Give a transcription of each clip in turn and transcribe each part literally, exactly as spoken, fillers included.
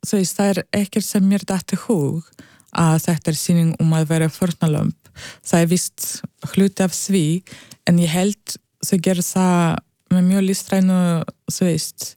svo veist, það er ekkert sem mér dætti hug að þetta er sýning um að vera fórnarlömb. Það er vist hluti af því, en ég held þau gerir það með mjög listrænu, svo veist,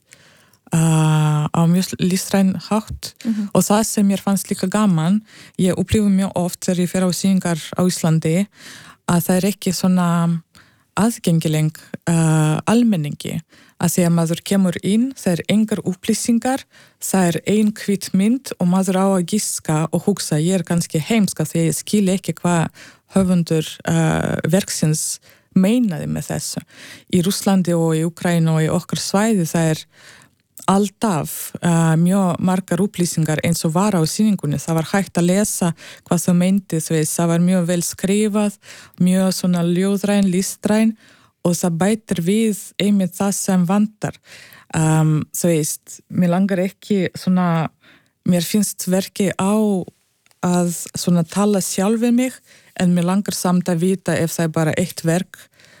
uh, á mjög listræn hátt mm-hmm. og það sem mér fannst líka gaman, ég upplifi mjög oft þegar ég fer á sýningar á Íslandi að það er ekki svona aðgengileg uh, almenningi að því að maður kemur inn, það er engar upplýsingar, það er ein hvít mynd og maður á að giska og hugsa, ég er kannski heimska því ég skil ekki hvað höfundur uh, verksins meinaði með þessu. Í Rússlandi og í Úkraínu og í okkar svæði það er alltaf uh, mjög margar upplýsingar eins og var á sýningunni. Það var hægt að lesa hvað það meinti, það var mjög vel skrifað, mjög svona ljóðræn, listræn og það bætir við einmitt það sem vantar. Um, þú veist, mér langar ekki svona, mér finnst verki á að svona tala sjálf við mig, en mér langar samt að vita ef það er bara eitt verk.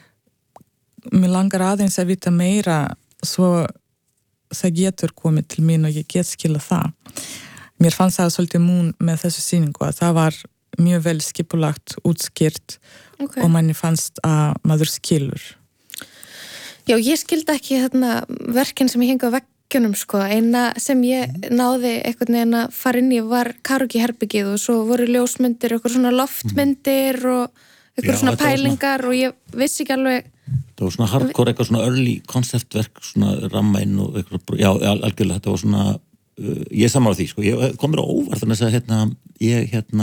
Mér langar aðeins að vita meira svo það getur komið til mín og ég get skila það. Mér fannst það svolítið mun með þessu sýningu að það var mjög vel skipulagt, útskýrt okay. og manni fannst að maður skilur. Já, ég skildi ekki þarna verkin sem ég hengi á veggjunum sko. Eina sem ég náði einhvern veginn að fara inn í var karaoke-herbergið og svo voru ljósmyndir, eitthvað svona loftmyndir og eitthvað Já, svona pælingar svona... og ég vissi ekki alveg það var svona hardcore, eitthvað svona early konceptverk, svona rammainn og eitthvað, já, algjörlega, þetta var svona uh, ég samar á því, sko, ég kom mér á óvart þannig að hérna, ég hérna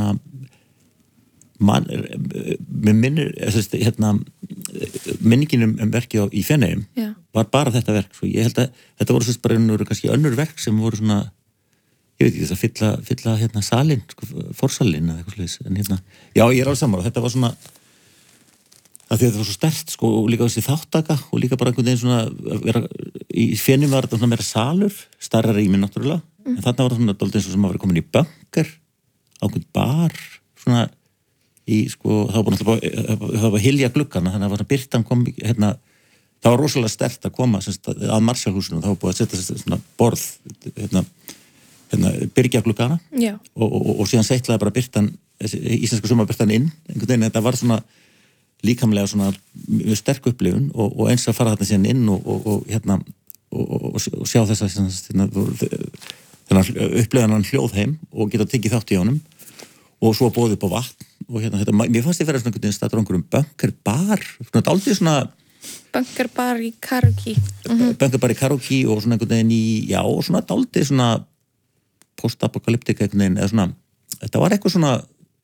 man, mér minnir hérna, minningin um, um verki á, í Feneyjum já. Var bara þetta verk, sko, ég held að þetta voru sérst bara önnur, kannski önnur verk sem voru svona, ég veit ekki, það fylla, fylla hérna salin, sko, forsalin eða eitthvað sliðis, en hérna, já, ég er alveg samar á, þetta var svona að því að þetta var svo sterkt sko og líka þessi þáttaka og líka bara einhvern veginn svona vera, í Feneyjum var þetta svona meira salur stærra rými náttúrulega mm. en þarna var það svona dálítið eins og sem að vera komin í bunker á einhvern bar svona í sko það var náttúrulega það var hylja gluggana þannig að það var birtan kom hérna það var rosalega sterkt að koma semst, að Marshallhúsinu og það var búið að setja svona borð hérna, hérna byrgja gluggana og, og, og síðan settlaði bara birtan íslenska sumarbirtan inn einhvern veginn þetta var svona líkamlega svona mjög sterk upplifun og, og eins að fara þarna síðan inn og, og, og hérna og, og, og sjá þess að þennan upplifan hann hljóðheim og geta tekið þátt í honum og svo bóðið upp á vatn og hérna, þetta, mér fannst ég vera svona einhvern veginn staður einhverjum bunkerbar, svona dálítið svona bunkerbar í karaoke mm-hmm. bunkerbar í karaoke og svona einhvern veginn í, já, og svona dálítið svona post-apokalyptika einhvern veginn, eða svona, þetta var eitthvað svona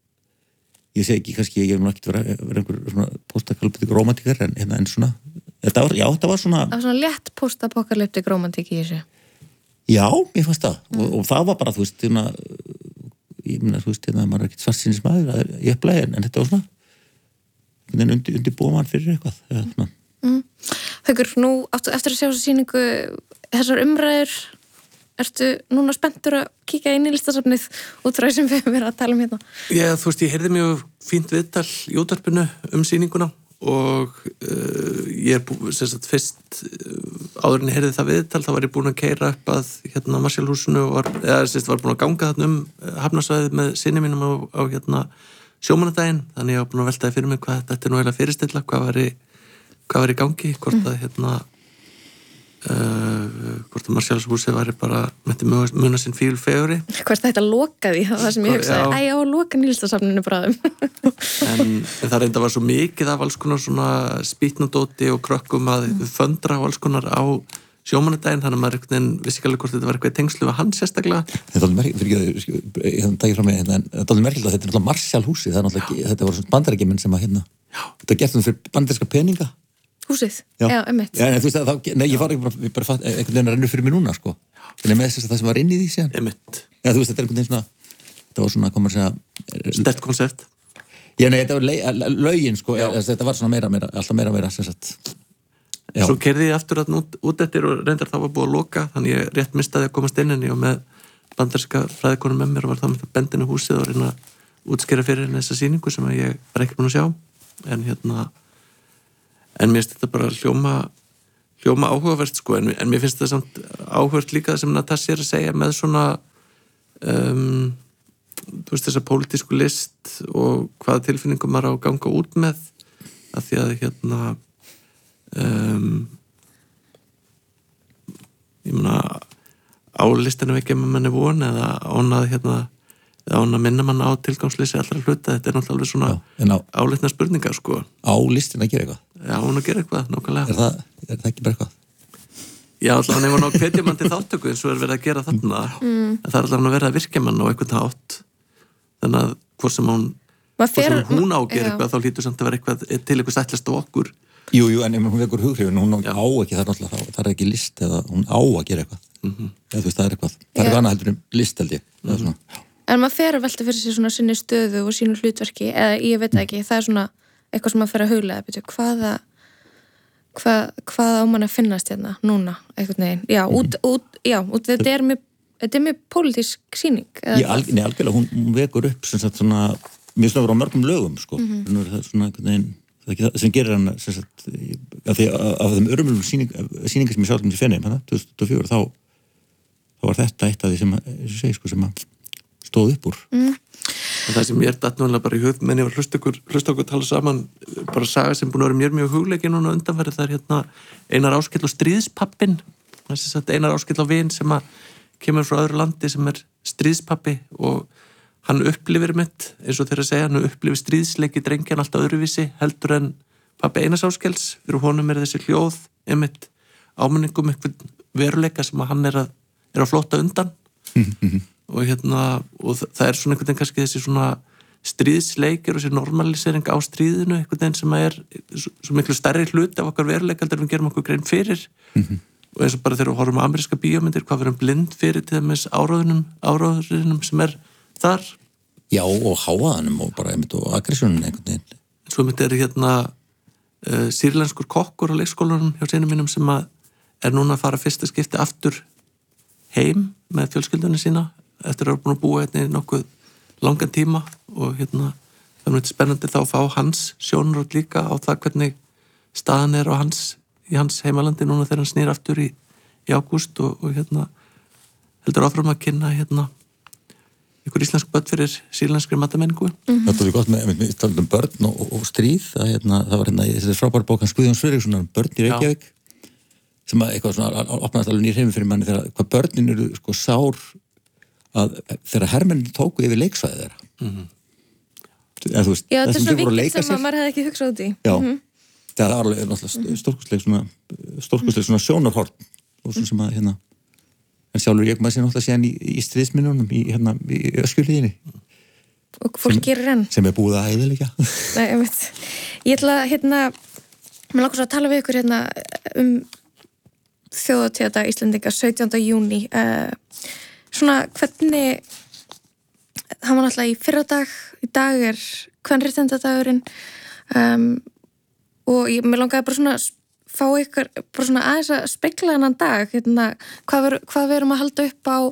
ég segi ekki, kannski, ég er nú ekkert vera, vera einhver svona post-apokalyptik romantikar en, en svona, þetta var, já, þetta var svona það var svona létt post-apokalyptik romantik í þessu já, ég fannst það, mm. og, og það var bara, þú veist, hérna ég meina, þú veist, hérna, maður er ekkert svartsýnis maður ég upplega, en, en þetta var svona undir, undir búa mann fyrir eitthvað eða, svona mm. Haukur, nú áttu eftir að sjá þessu sýningu þessar umræður ertu núna spenntur að kíkja inn í listasafnið út frá sem við höfum verið að tala um hérna? Já, þú veist, ég heyrði mjög fínt viðtal í útvarpinu um sýninguna og uh, ég er búin, sem sagt, fyrst uh, áður en ég heyrði það viðtal, þá var ég búin að keyra upp að hérna Marshallhúsinu og var, eða, sem sagt, var búin að ganga þarna um hafnarsvæðið með syni mínum á, á hérna sjómannadaginn, þannig ég var búin að veltaði fyrir mig hvað þetta er nú eiginlega fyrirstilla, hvað var í, hvað var í gangi, hvort að hérna Uh, hvort að Marshallhúsið væri bara með muna sinn fíl feguri hvort þetta lokaði, það var sem ég hugsaði æ, á að loka nýlistasafninu bráðum en, en það reynda var svo mikið af alls konar svona spýtnadóti og krökkum að mm. föndra á alls konar á sjómannadaginn, þannig að maður einhvern veginn vissi ekki alveg hvort þetta var eitthvað í tengslu við hann sérstaklega þetta er alveg merkilt, fyrir ekki að dagir frá mig þetta er alveg merkilt að þetta er náttúrulega Marshallhúsið það er náttúrulega, þetta var svona bandarækjumenn sem að hérna, þetta gert um fyrir bandaríska peninga húsið, já, já einmitt já, þú veist að þá, nei, ég var ekki bara, bara fatt, einhvern veginn að renna fyrir mig núna, sko þannig með þess að það sem var inn í því síðan einmitt já, þú veist, þetta er einhvern veginn svona þetta var svona, komur að segja sterkt koncept já, nei, þetta var lögin, sko já, þetta var svona meira, meira, alltaf meira, meira sem sagt já. Svo keyrði ég aftur að út, út eftir og reyndar það var búið að loka þannig ég rétt mistaði að komast inn en ég og með bandarska fræðikonum með mér var það með bendinu húsið og reyna að útskýra fyrir henni þessa sýningu sem ég var ekki búin að sjá en hérna en mér finnst þetta bara hljóma hljóma áhugavert sko, en, en mér finnst þetta samt áhugavert líka það sem Natasja er að segja með svona um, þú veist þessa pólitísku list og hvaða tilfinningum maður á að ganga út með að því að hérna um, ég meina á listinu ekki að mann er von eða ánað hérna eða ánað minna mann á tilgangsleysi allra hluta, þetta er náttúrulega svona Já, á, álitna spurningar sko. Á listin að gera eitthvað? Já, hún að gera eitthvað, nákvæmlega. Er það, er það ekki bara eitthvað? Já, allavega nefnum að hvetja mann til þáttöku eins og er verið að gera þarna mm. en það er allavega að vera að virkja mann á eitthvað hátt þannig að hvort sem hún hvort sem hún á að gera eitthvað þá hlýtur samt að vera eitthvað til eitthvað sætlast á okkur. Jú, jú, en ef hún vekur hughrifin hún á, á ekki, það er náttúrulega það er ekki list eða hún á að gera eitthvað mm-hmm. eða þú veist, það er eitthvað, það er eitthvað annað heldur um list held ég mm-hmm. En maður fer að velta fyrir sig svona sinni stöðu og sínu hlutverki eða ég veit ekki, það er svona eitthvað sem maður fer að huglega, betur, hvaða hvað, hvað á mann að finnast hérna núna, einhvern veginn já, út, út, já, út þetta er mjög þetta er mjög pólitísk sýning Já, al, nei, algjörlega, hún, hún vekur upp sem sagt svona, mjög svona á mörgum lögum sko, mm-hmm. það er svona einhvern veginn það er ekki það sem gerir hann sem sagt, af því af þeim örmulum sýning, sýningar sem ég sjálf um til Feneyjum, tvö þúsund og fjögur þá, þá var þetta eitt af því sem að, ég segi sko, sem að stóð upp úr mm. Það sem ég er dattnúlega bara í hug menn ég var hlust okkur, hlust okkur tala saman bara saga sem búin að vera mér mjög hugleiki núna undanfæri, það er hérna Einar Áskell og stríðspappin Einar Áskell á vin sem að kemur frá öðru landi sem er stríðspappi og hann upplifir mitt eins og þeirra segja, hann upplifir stríðsleiki drengjan alltaf öðruvísi heldur en pappi Einars Áskells, fyrir honum er þessi hljóð einmitt áminningum einhvern veruleika sem að hann er að, er að flótta undan og hérna og það er svona einhvern veginn kannski þessi svona stríðsleikir og þessi normalisering á stríðinu einhvern veginn sem er svo miklu stærri hlut af okkar veruleika heldur en við gerum okkur grein fyrir mm-hmm. og eins og bara þegar við horfum á ameríska bíómyndir hvað verðum blind fyrir til þess áráðunum áráðunum sem er þar Já og háaðanum og bara einmitt og aggressionum einhvern veginn Svo mitt er hérna uh, sýrlenskur kokkur á leikskólanum hjá sinni mínum sem að er núna að fara fyrsta skipti aftur heim með fjölskyldunni sína eftir að vera búin að búa hérna í nokkuð langan tíma og hérna það er mjög spennandi þá að fá hans sjónarhorn líka á það hvernig staðan er á hans, í hans heimalandi núna þegar hann snýr aftur í, í ágúst og, og hérna heldur áfram að kynna hérna ykkur íslensk börn fyrir sýrlenskri matamenningu. Mm-hmm. Þetta er gott með, með, með talað um börn og, og, og stríð að hérna, það var hérna, þessi frábæra bók hans Guðjón Sverrissonar um börn í Reykjavík Já. sem að eitthvað svona opnaðist alveg nýr heimi fyrir manni þegar hvað börnin eru sko sár að þegar hermennin tóku yfir leiksvæði þeirra mm-hmm. eða þú veist Já, þetta er svona vikið sem að maður hefði ekki hugsað út í Já, mm-hmm. það er alveg náttúrulega stórkostleg svona stórkostleg svona sjónarhorn og svona sem að hérna en sjálfur ég maður sé náttúrulega síðan í, í stríðsminnunum í hérna í öskjuhlíðinni og fólk gerir enn sem er búið að æðilega Nei, ég veit Ég ætla hérna mér langar svo að tala við ykkur hérna um þjóðhátíðardag Íslendinga sautjánda júní uh, svona hvernig hann var náttúrulega í fyrradag í dag er kvenréttindadagurinn um, og ég, mér langaði bara svona fá ykkur bara svona aðeins að spegla hennan dag hérna, hvað, ver, hvað við erum að halda upp á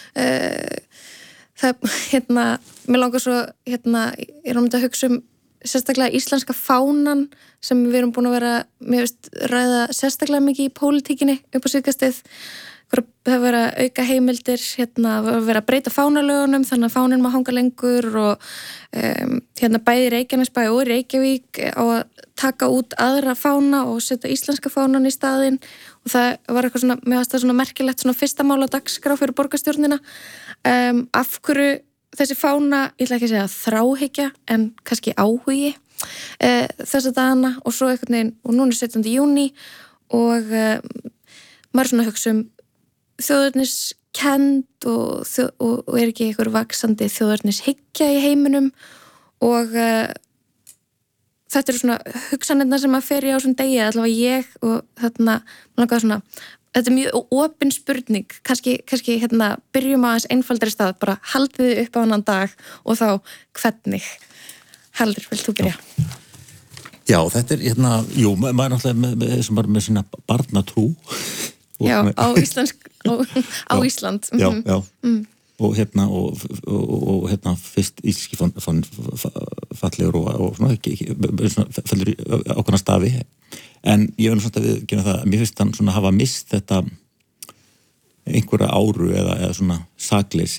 uh, það, hérna, mér langar svo hérna, ég er um þetta að hugsa um sérstaklega íslenska fánan sem við erum búin að vera, mér veist, ræða sérstaklega mikið í pólitíkinni upp á síðkastið það var að auka heimildir hérna, var að breyta fánalögunum þannig að fánin má hanga lengur og um, hérna bæði Reykjanesbæ og Reykjavík á að taka út aðra fána og setja íslenska fánan í staðinn og það var eitthvað svona, mér finnst það svona merkilegt svona fyrsta mál á dagskrá fyrir borgarstjórnina um, af hverju þessi fána, ég ætla ekki að segja þráhyggja en kannski áhugi uh, þessa dagana og svo einhvern veginn og núna er sautjánda júní og uh, maður svona hugsa um þjóðerniskend og, þjó, og, og er ekki einhver vaxandi þjóðernishyggja í heiminum og uh, þetta eru svona hugsanirna sem að fer í á þessum degi, allavega ég og þarna, maður langaði svona þetta er mjög opin spurning kannski, kannski hérna, byrjum á aðeins einfaldari stað bara haldið þið upp á annan dag og þá hvernig Haldur, vilt þú byrja? Já, þetta er hérna, jú, maður er náttúrulega með, með, með, með, með svona barnatrú Já, á Íslandsk á, á já, Ísland Já, já mm. og hérna og, og, og hérna fyrst íslenski fann, fann fallegur og, og svona, ekki, ekki, svona fellur ákveðna stafi en ég verður svona að viðkynna það að mér finnst hann svona hafa mist þetta einhverja áru eða, eða svona sakleysi